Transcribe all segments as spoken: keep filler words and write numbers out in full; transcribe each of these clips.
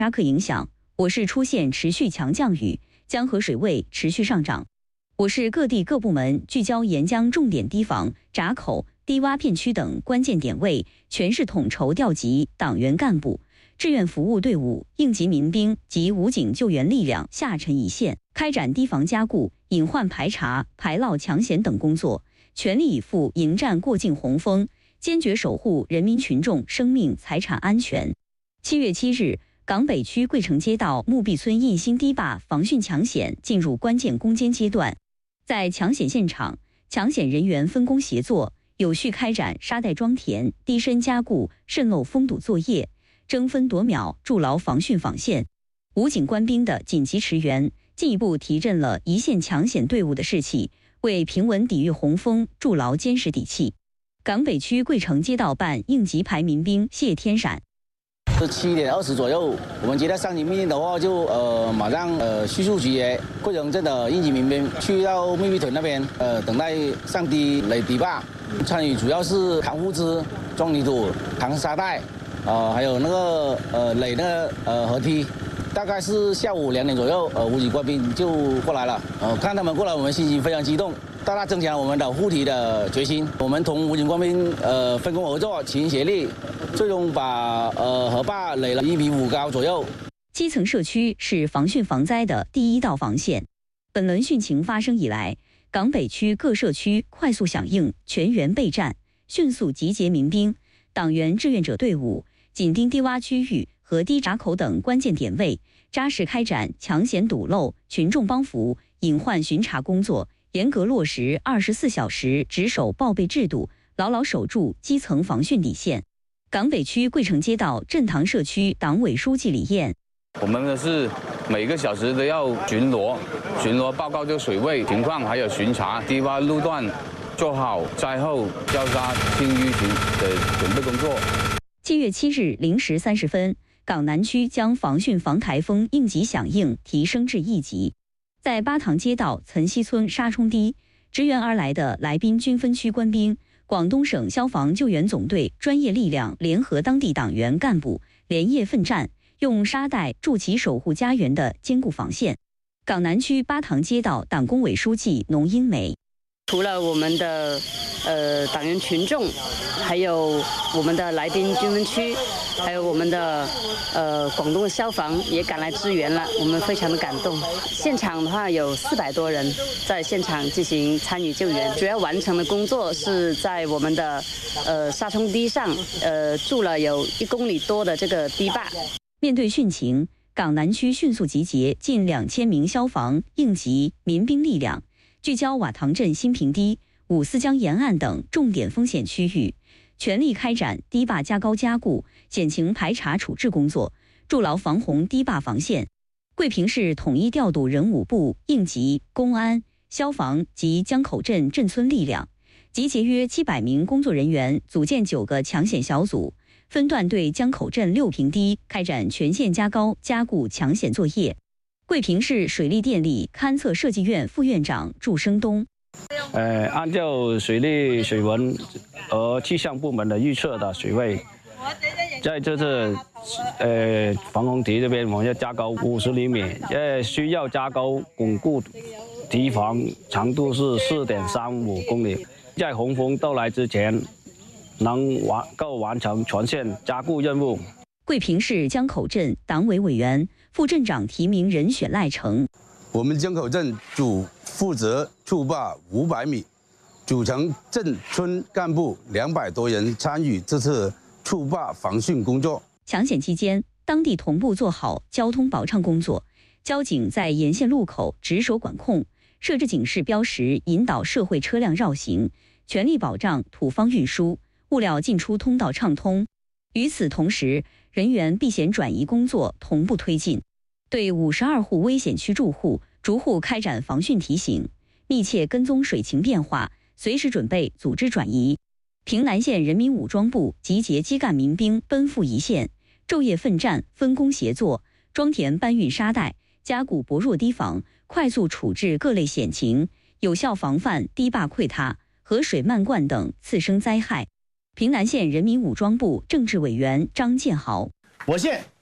沙克影响，我市出现持续强降雨，江河水位持续上涨。我市各地各部门聚焦沿江重点堤防、闸口、低洼片区等关键点位，全市统筹调集党员干部、志愿服务队伍、应急民兵及武警救援力量下沉一线，开展堤防加固、隐患排查、排涝抢险等工作，全力以赴迎战过境洪峰，坚决守护人民群众生命财产安全。七月七日，港北区桂城街道木壁村印新堤坝防汛抢险进入关键攻坚阶段。在抢险现场，抢险人员分工协作，有序开展沙袋装填、堤深加固、渗漏封堵作业，争分夺秒筑牢防汛防线。武警官兵的紧急驰援，进一步提振了一线抢险队伍的士气，为平稳抵御洪峰筑牢坚实底气。港北区桂城街道办应急排民兵谢天闪。 是七点二十左右，我们接到上级命令的话就，呃马上呃迅速集结桂城镇的应急民兵去到密闭屯那边，呃等待上堤垒堤坝，参与主要是扛物资、装泥土、扛沙袋，呃还有那个呃垒那个呃河堤。大概是下午两点左右，呃武警官兵就过来了，呃看他们过来，我们心情非常激动，大大增强我们的护堤的决心。我们同武警官兵呃分工合作，齐心协力，最终把呃河坝垒了一米五高左右。 基层社区是防汛防灾的第一道防线。本轮汛情发生以来，港北区各社区快速响应，全员备战，迅速集结民兵、党员志愿者队伍，紧盯低洼区域和堤闸口等关键点位，扎实开展抢险堵漏、群众帮扶、隐患巡查工作，严格落实二十四小时值守报备制度，牢牢守住基层防汛底线。港北区桂城街道镇塘社区党委书记李燕， 我们呢是每个小时都要巡逻，巡逻报告这个水位情况，还有巡查堤洼路段，做好灾后交叉清淤巡的准备工作。 七月七日零时三十分。港南区将防汛防台风应急响应提升至一级，在巴塘街道岑溪村沙冲堤，支援而来的来宾军分区官兵、广东省消防救援总队专业力量联合当地党员干部连夜奋战，用沙袋筑起守护家园的坚固防线。港南区巴塘街道党工委书记农英梅， 除了我们的呃党员群众，还有我们的来宾军分区，还有我们的呃广东的消防也赶来支援了，我们非常的感动。现场的话有四百多人在现场进行参与救援，主要完成的工作是在我们的呃沙冲堤上，呃筑了有一公里多的这个堤坝。 面对汛情，港南区迅速集结近两千名消防、应急、民兵力量，聚焦瓦塘镇新平堤、五四江沿岸等重点风险区域，全力开展堤坝加高加固、险情排查处置工作，筑牢防洪堤坝防线。桂平市统一调度人武部、应急、公安、消防及江口镇镇村力量，集结约七百名工作人员，组建九个抢险小组，分段对江口镇六平堤开展全线加高加固抢险作业。桂平市水利电力勘测设计院副院长祝生东， 呃，按照水利水文和气象部门的预测的水位，在这次呃防洪堤这边，我们要加高五十厘米，呃，需要加高巩固堤防长度是四点三五公里，在洪峰到来之前，能完够完成全线加固任务。 桂平市江口镇党委委员、副镇长提名人选赖成， 我们江口镇主负责筑坝五百米，组成镇村干部两百多人参与这次筑坝防汛工作。 抢险期间，当地同步做好交通保畅工作，交警在沿线路口值守管控，设置警示标识，引导社会车辆绕行，全力保障土方运输、物料进出通道畅通。与此同时，人员避险转移工作同步推进，对五十二户危险区住户逐户开展防汛提醒，密切跟踪水情变化，随时准备组织转移。平南县人民武装部集结基干民兵奔赴一线，昼夜奋战，分工协作，装填搬运沙袋，加固薄弱堤防，快速处置各类险情，有效防范堤坝溃塌、河水漫灌等次生灾害。平南县人民武装部政治委员张建豪， 我县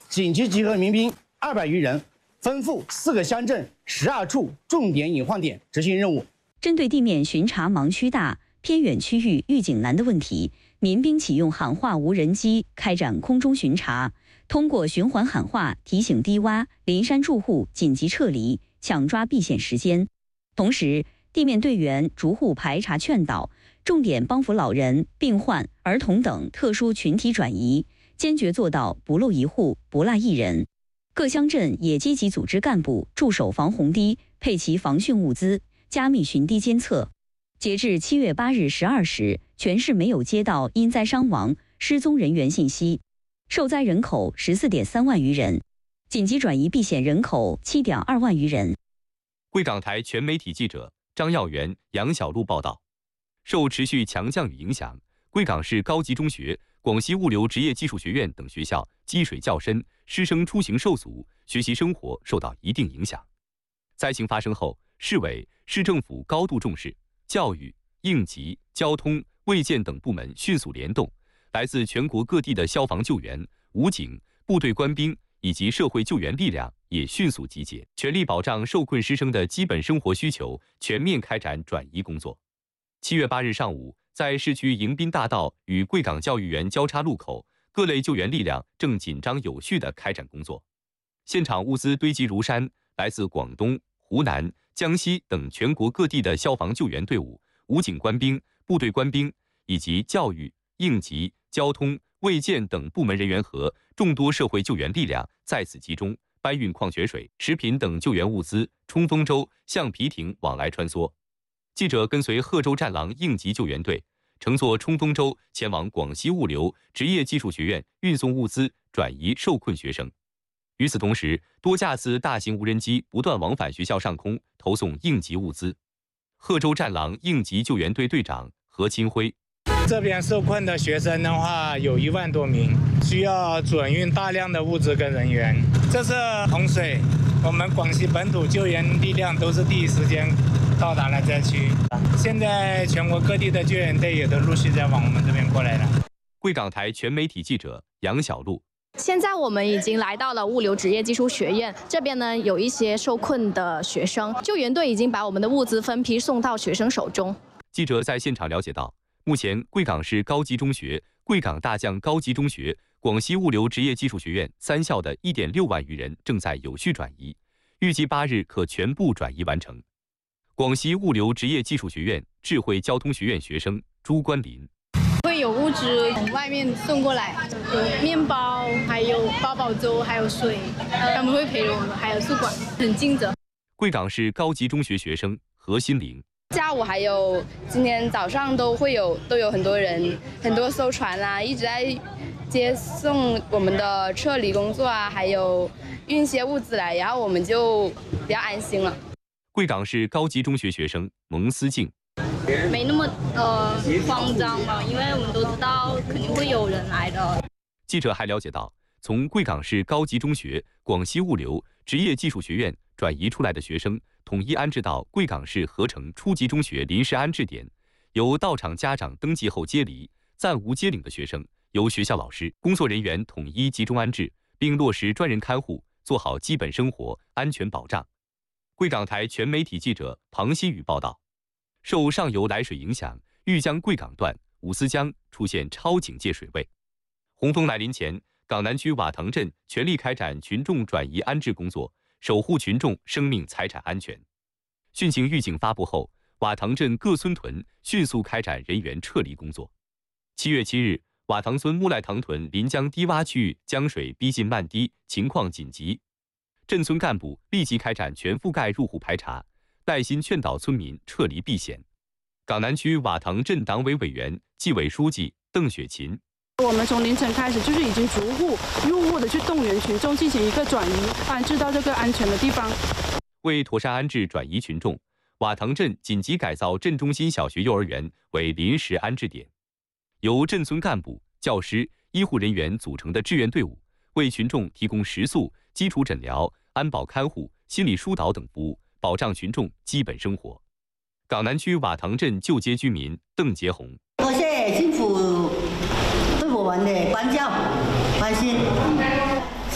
紧急集合民兵二百余人，分赴四个乡镇十二处重点隐患点执行任务。 针对地面巡查盲区大、偏远区域预警难的问题，民兵启用喊话无人机开展空中巡查，通过循环喊话提醒低洼、林山住户紧急撤离，抢抓避险时间。同时，地面队员逐户排查劝导，重点帮扶老人、病患、儿童等特殊群体转移，坚决做到不漏一户、不落一人。各乡镇也积极组织干部驻守防洪堤，配齐防汛物资，加密巡堤监测。截至七月八日十二时，全市没有接到因灾伤亡、失踪人员信息，受灾人口十四点三万余人，紧急转移避险人口七点二万余人。 贵港台全媒体记者张耀元、杨小璐报道。受持续强降雨影响，贵港市高级中学、广西物流职业技术学院等学校积水较深，师生出行受阻，学习生活受到一定影响。灾情发生后，市委、市政府高度重视，教育、应急、交通、卫健等部门迅速联动，来自全国各地的消防救援、武警、部队官兵以及社会救援力量也迅速集结，全力保障受困师生的基本生活需求，全面开展转移工作。七月八日上午，在市区迎宾大道与贵港教育园交叉路口，各类救援力量正紧张有序地开展工作。现场物资堆积如山，来自广东、湖南、江西等全国各地的消防救援队伍、武警官兵、部队官兵以及教育、应急、交通、卫健等部门人员和众多社会救援力量在此集中，搬运矿泉水、食品等救援物资，冲锋舟、橡皮艇往来穿梭。记者跟随贺州战狼应急救援队，乘坐冲锋舟前往广西物流职业技术学院运送物资，转移受困学生。与此同时，多架次大型无人机不断往返学校上空，投送应急物资。贺州战狼应急救援队队长何清辉： 这边受困的学生的话有一万多名，需要转运大量的物资跟人员。这次洪水，我们广西本土救援力量都是第一时间到达了灾区。现在全国各地的救援队也都陆续在往我们这边过来了。 贵港台全媒体记者杨小璐。 现在我们已经来到了物流职业技术学院，这边呢有一些受困的学生，救援队已经把我们的物资分批送到学生手中。 记者在现场了解到，目前贵港市高级中学、贵港大将高级中学、广西物流职业技术学院三校的 一点六万余人正在有序转移，预计八日可全部转移完成。广西物流职业技术学院智慧交通学院学生朱关林： 会有物资从外面送过来，有面包，还有八宝粥，还有水，他们会陪我们，还有宿管，很尽责。 贵港市高级中学学生何心凌： 下午还有今天早上都会有都有很多人，很多艘船啊，一直在接送我们的撤离工作啊，还有运些物资来，然后我们就比较安心了。 贵港市高级中学学生蒙思静： 没那么呃慌张嘛，因为我们都知道肯定会有人来的。 记者还了解到，从贵港市高级中学、广西物流职业技术学院转移出来的学生，统一安置到贵港市合成初级中学临时安置点，由到场家长登记后接离，暂无接领的学生由学校老师、工作人员统一集中安置，并落实专人看护，做好基本生活安全保障。贵港台全媒体记者庞希宇报道。受上游来水影响，豫江贵港段五思江出现超警戒水位。洪峰来临前，港南区瓦塘镇全力开展群众转移安置工作，守护群众生命财产安全。汛情预警发布后，瓦塘镇各村屯迅速开展人员撤离工作。七月七日，瓦塘村木赖塘屯临江低洼区域江水逼近漫堤，情况紧急。镇村干部立即开展全覆盖入户排查，耐心劝导村民撤离避险。港南区瓦塘镇党委委员、纪委书记邓雪琴： 我们从凌晨开始，就是已经逐户入户的去动员群众进行一个转移，安置到这个安全的地方。 为妥善安置转移群众，瓦塘镇紧急改造镇中心小学、幼儿园为临时安置点，由镇村干部、教师、医护人员组成的志愿队伍，为群众提供食宿、基础诊疗、安保看护、心理疏导等服务，保障群众基本生活。港南区瓦塘镇旧街居民邓杰红： 多谢政府对我们的关照关心，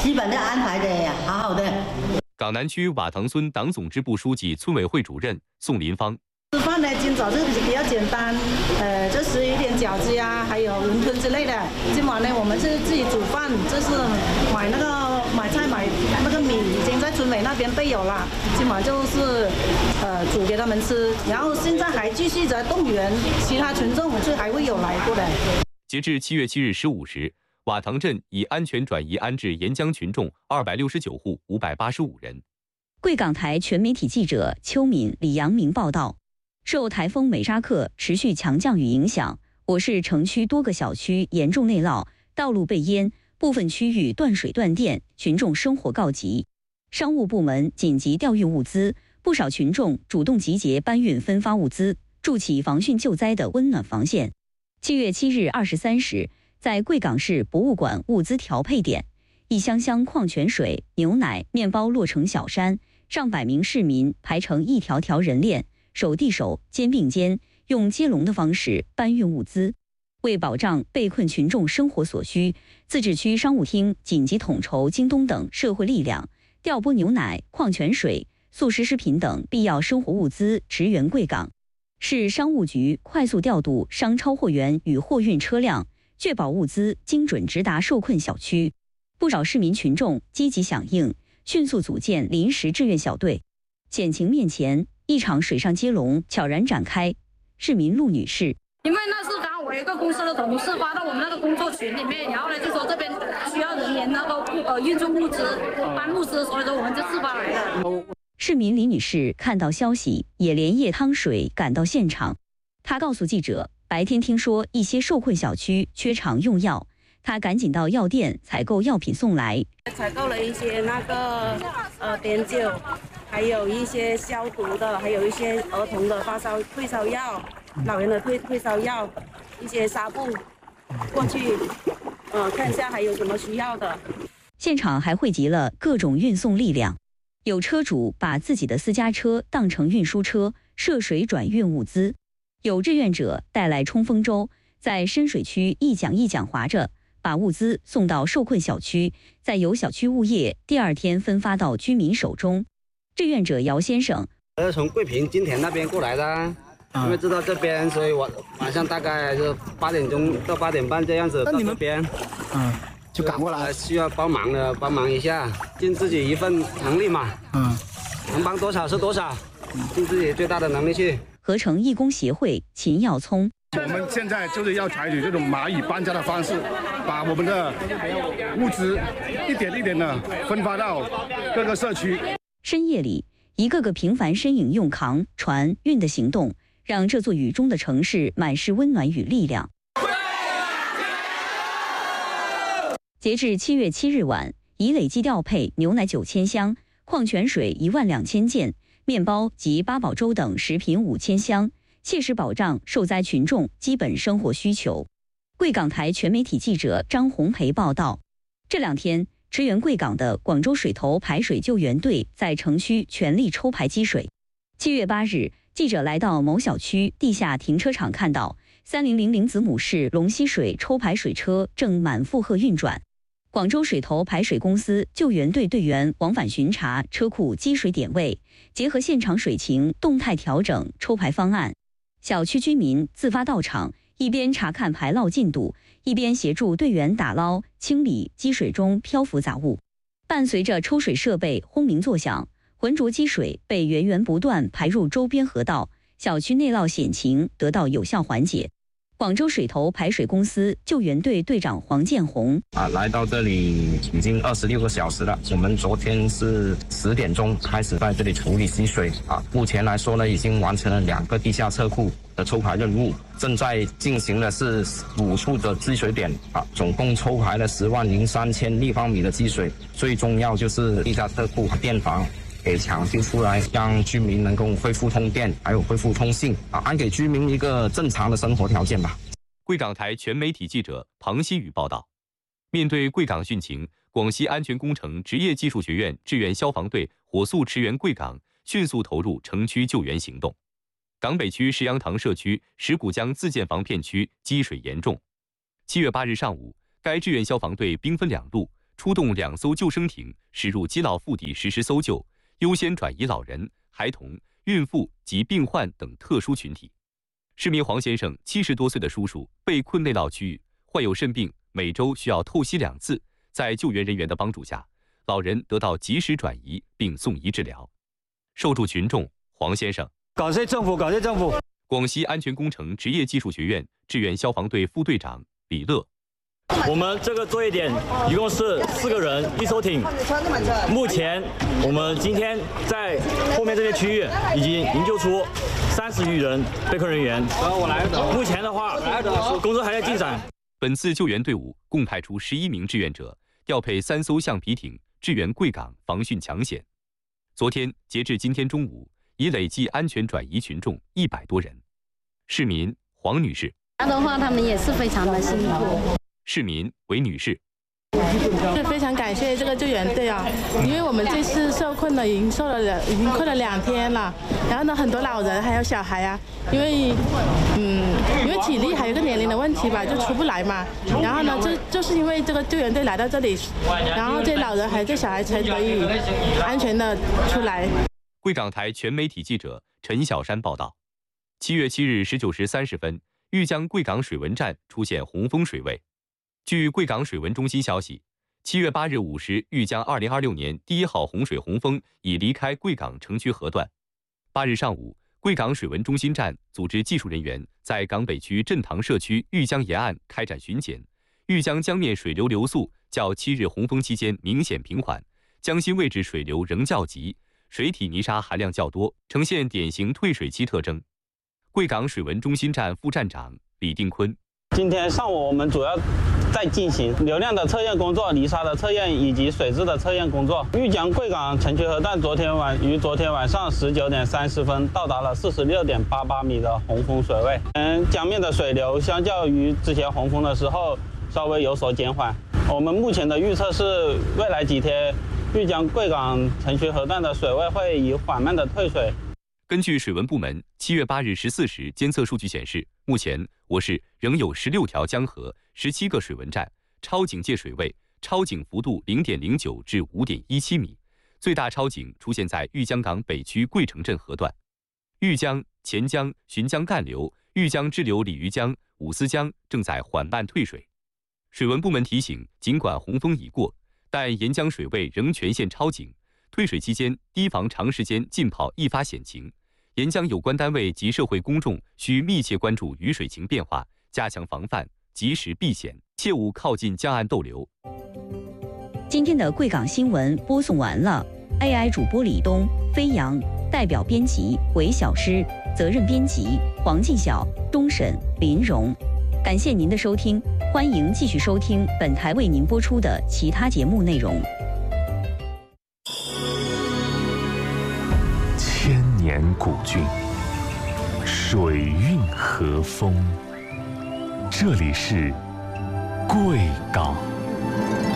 基本的安排的好好的。 港南区瓦塘村党总支部书记、村委会主任宋林芳。 吃饭呢，今早就比较简单，呃，就是一点饺子呀，还有馄饨之类的。今晚呢，我们是自己煮饭，就是买那个买菜买那个米，已经在村委那边备有了。今晚就是呃煮给他们吃，然后现在还继续在动员其他群众，就还会有来过的。 截至七月七日十五时，瓦塘镇已安全转移安置沿江群众二百六十九户五百八十五人。 贵港台全媒体记者邱敏、李阳明报道。受台风美沙克持续强降雨影响，我市城区多个小区严重内涝，道路被淹，部分区域断水断电，群众生活告急。商务部门紧急调运物资，不少群众主动集结搬运分发物资，筑起防汛救灾的温暖防线。七月七日二十三时，在贵港市博物馆物资调配点，一箱箱矿泉水、牛奶、面包落成小山，上百名市民排成一条条人链，手递手、肩并肩，用接龙的方式搬运物资。为保障被困群众生活所需，自治区商务厅紧急统筹京东等社会力量，调拨牛奶、矿泉水、速食食品等必要生活物资驰援贵港。市商务局快速调度商超货员与货运车辆，确保物资精准直达受困小区。不少市民群众积极响应，迅速组建临时志愿小队。险情面前，一场水上接龙悄然展开。市民陆女士， 因为那是刚刚我有一个公司的同事发到我们那个工作群里面，然后呢就说这边需要人员那个呃运送物资、搬物资，所以说我们就自发来的。 市民李女士看到消息也连夜趟水赶到现场。她告诉记者，白天听说一些受困小区缺常用药，她赶紧到药店采购药品送来。 采购了一些那个呃碘酒，还有一些消毒的，还有一些儿童的发烧退烧药、老人的退退烧药，一些纱布，过去呃看一下还有什么需要的。 现场还汇集了各种运送力量，有车主把自己的私家车当成运输车，涉水转运物资；有志愿者带来冲锋舟，在深水区一桨一桨划着，把物资送到受困小区，再由小区物业第二天分发到居民手中。志愿者姚先生， 我是从桂平金田那边过来的，因为知道这边，所以我晚上大概就八点钟到八点半这样子到这边， 嗯，就赶过来， 需要帮忙的帮忙一下，尽自己一份能力嘛，嗯，能帮多少是多少，尽自己最大的能力去。 合成义工协会秦耀聪， 我们现在就是要采取这种蚂蚁搬家的方式，把我们的物资一点一点的分发到各个社区。 深夜里，一个个平凡身影用扛、传、运的行动，让这座雨中的城市满是温暖与力量。截至七月七日晚，已累计调配牛奶九千箱、矿泉水一万两千件、面包及八宝粥等食品五千箱，切实保障受灾群众基本生活需求。贵港台全媒体记者张红培报道，这两天，驰援贵港的广州水头排水救援队在城区全力抽排积水。七月八日，记者来到某小区地下停车场，看到三零零零子母市龙溪水抽排水车正满负荷运转。广州水头排水公司救援队队员往返巡查车库积水点位，结合现场水情动态调整抽排方案。小区居民自发到场，一边查看排涝进度，一边协助队员打捞、清理积水中漂浮杂物。伴随着抽水设备轰鸣作响，浑浊积水被源源不断排入周边河道，小区内涝险情得到有效缓解。广州水头排水公司救援队队长黄建红啊，来到这里已经二十六个小时了。我们昨天是十点钟开始在这里处理积水啊，目前来说呢，已经完成了两个地下车库的抽排任务，正在进行的是五处的积水点啊，总共抽排了十万零三千立方米的积水。最重要就是地下车库和电房给抢救出来，让居民能够恢复通电，还有恢复通信啊，安给居民一个正常的生活条件吧。 贵港台全媒体记者庞希宇报道。面对贵港汛情，广西安全工程职业技术学院志愿消防队火速驰援贵港，迅速投入城区救援行动。港北区石羊塘社区石鼓江自建房片区积水严重。七月八日上午，该志愿消防队兵分两路， 出动两艘救生艇驶入基涝腹地实施搜救，优先转移老人、孩童、孕妇及病患等特殊群体。市民黄先生七十多岁的叔叔被困内涝区域，患有肾病，每周需要透析两次。在救援人员的帮助下，老人得到及时转移并送医治疗。受助群众黄先生， 感谢政府，感谢政府。 广西安全工程职业技术学院支援消防队副队长李乐。 我们这个作业点一共是四个人，一艘艇。目前我们今天在后面这些区域已经营救出三十余人被困人员。目前的话，工作还在进展。 本次救援队伍共派出十一名志愿者，调配三艘橡皮艇支援贵港防汛抢险。昨天截至今天中午，已累计安全转移群众一百多人。市民黄女士， 这样的话，他们也是非常的辛苦。 市民韦女士， 是非常感谢这个救援队啊，因为我们这次受困了，已经受了两，已经困了两天了。然后呢，很多老人还有小孩啊，因为嗯，因为体力还有一个年龄的问题吧，就出不来嘛。然后呢，这就是因为这个救援队来到这里，然后这些老人还有这小孩才得以安全的出来。 贵港台全媒体记者陈小山报道：七月七日十九时三十分，豫江贵港水文站出现洪峰水位。据贵港水文中心消息，七月八日五时，豫江二零二六年第一号洪水洪峰已离开贵港城区河段。八日上午，贵港水文中心站组织技术人员在港北区镇塘社区豫江沿岸开展巡检。豫江江面水流流速较七日洪峰期间明显平缓，江心位置水流仍较急，水体泥沙含量较多，呈现典型退水期特征。贵港水文中心站副站长李定坤： 今天上午我们主要在进行流量的测验工作、泥沙的测验以及水质的测验工作。豫江贵港城区河段昨天晚于昨天晚上十九点三十分到达了四十六点八八米的洪峰水位。嗯，江面的水流相较于之前洪峰的时候稍微有所减缓。我们目前的预测是，未来几天豫江贵港城区河段的水位会以缓慢的退水。 根据水文部门七月八日十四时监测数据显示，目前我市仍有十六条江河、十七个水文站，超警戒水位超警幅度零点零九至五点一七米，最大超警出现在豫江港北区贵城镇河段。豫江、钱江、浔江干流、豫江支流鲤鱼江、五思江正在缓慢退水。水文部门提醒，尽管洪峰已过，但沿江水位仍全线超警，退水期间提防长时间浸泡易发险情。沿江有关单位及社会公众需密切关注雨水情变化，加强防范，及时避险，切勿靠近江岸逗留。 今天的贵港新闻播送完了 ，A I 主播李东、飞扬，代表编辑韦小诗，责任编辑黄继晓、钟沈、林荣。感谢您的收听，欢迎继续收听本台为您播出的其他节目内容。 千年古郡，水韵和风，这里是贵港。